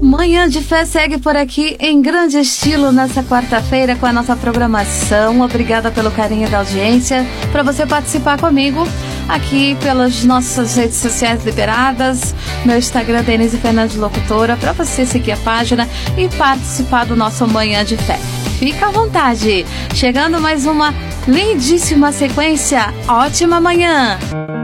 Manhã de Fé segue por aqui em grande estilo nessa quarta-feira com a nossa programação. Obrigada pelo carinho da audiência. Para você participar comigo aqui pelas nossas redes sociais liberadas, meu Instagram, Denise Fernandes Locutora, para você seguir a página e participar do nosso Manhã de Fé. Fica à vontade. Chegando mais uma lindíssima sequência. Ótima manhã!